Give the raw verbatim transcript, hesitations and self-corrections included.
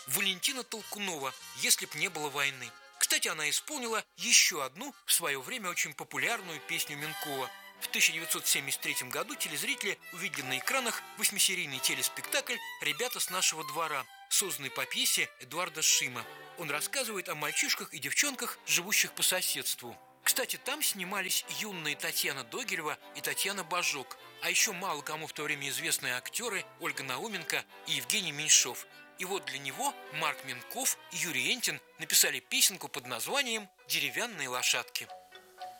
Валентина Толкунова «Если б не было войны». Кстати, она исполнила еще одну в свое время очень популярную песню Менкова. В тысяча девятьсот семьдесят третьем году телезрители увидели на экранах восьмисерийный телеспектакль «Ребята с нашего двора», созданный по пьесе Эдуарда Шима. Он рассказывает о мальчишках и девчонках, живущих по соседству. Кстати, там снимались юные Татьяна Догилева и Татьяна Бажок, а еще мало кому в то время известные актеры Ольга Науменко и Евгений Меньшов. И вот для него Марк Менков и Юрий Энтин написали песенку под названием «Деревянные лошадки».